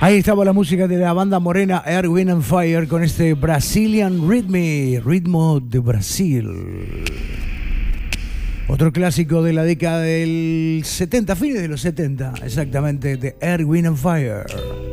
Ahí estaba la música de la banda morena Earth, Wind and Fire con este Brazilian Rhythm, ritmo de Brasil. Otro clásico de la década del 70, fines de los 70, exactamente, de Earth, Wind and Fire.